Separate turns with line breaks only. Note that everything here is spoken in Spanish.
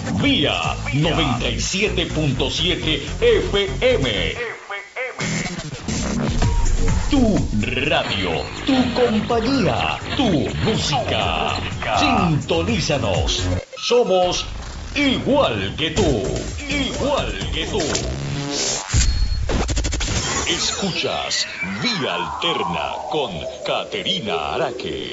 Vía 97.7 FM. Tu radio, tu compañía, tu música. Sintonízanos. Somos igual que tú. Igual que tú. Escuchas Vía Alterna con Caterina Araque.